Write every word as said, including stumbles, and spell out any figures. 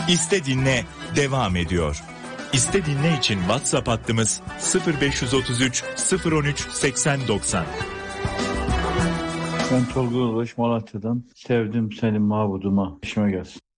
İste Dinle devam ediyor. İste Dinle için WhatsApp hattımız sıfır beş otuz üç sıfır on üç seksen doksan. Ben Tolga Ulaş Malatya'dan. Sevdim seni mabuduma. İşime gelsin.